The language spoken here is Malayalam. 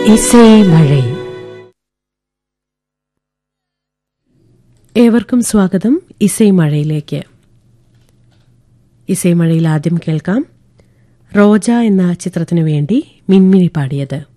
ഇസൈമഴ. ഏവർക്കും സ്വാഗതം ഇസൈമഴയിലേക്ക്. ഇസൈമഴയിൽ ആദ്യം കേൾക്കാം റോജ എന്ന ചിത്രത്തിനു വേണ്ടി മിൻമിനി പാടിയത്.